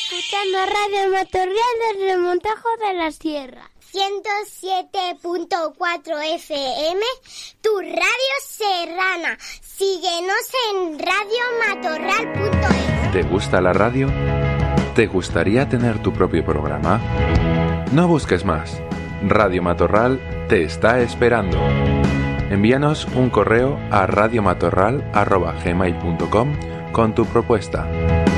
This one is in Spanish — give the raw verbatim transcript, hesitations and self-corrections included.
escuchando Radio Matorral desde el Montajo de la Sierra. ciento siete punto cuatro F M, tu radio serrana. Síguenos en radio matorral punto es. ¿Te gusta la radio? ¿Te gustaría tener tu propio programa? No busques más. Radio Matorral te está esperando. Envíanos un correo a radiomatorral arroba gmail punto com con tu propuesta.